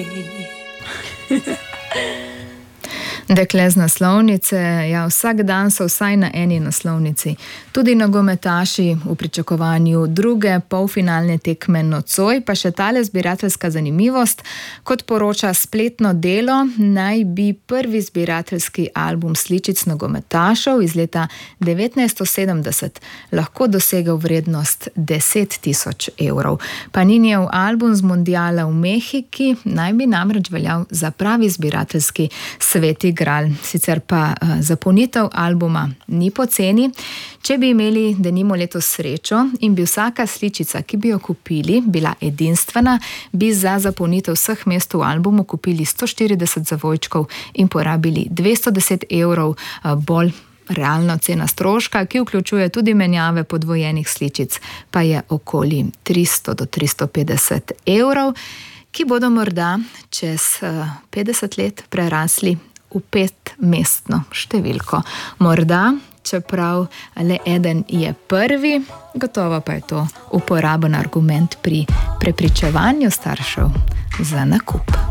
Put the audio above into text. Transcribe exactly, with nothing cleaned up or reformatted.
Dekle z naslovnice, ja, vsak dan so vsaj na eni naslovnici. Tudi nogometaši v pričakovanju druge polfinalne tekme nocoj, pa še tale zbirateljska zanimivost. Kot poroča spletno Delo, naj bi prvi zbirateljski album sličic nogometašev iz leta devetnajststo sedemdeset lahko dosegel vrednost deset tisoč evrov. Paninijev album z mondiala v Mehiki naj bi namreč veljal za pravi zbirateljski sveti gral. Sicer pa uh, zapolnitev albuma ni poceni. Če bi imeli denimo letos srečo in bi vsaka sličica, ki bi jo kupili, bila edinstvena, bi za zapolnitev vseh mest v albumu kupili sto štirideset zavojčkov in porabili dvesto deset evrov, uh, bolj realna cena stroška, ki vključuje tudi menjave podvojenih sličic, pa je okoli tristo do tristo petdeset evrov, ki bodo morda čez uh, petdeset let prerasli v petmestno številko. Morda, čeprav le eden je prvi, gotovo pa je to uporaben argument pri prepričevanju staršev za nakup.